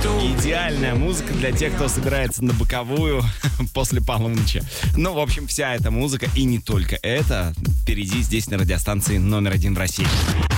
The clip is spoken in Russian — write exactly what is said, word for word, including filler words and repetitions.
Идеальная музыка для тех, кто собирается на боковую после полуночи. Ну, в общем, вся эта музыка и не только это впереди здесь на радиостанции номер один в России.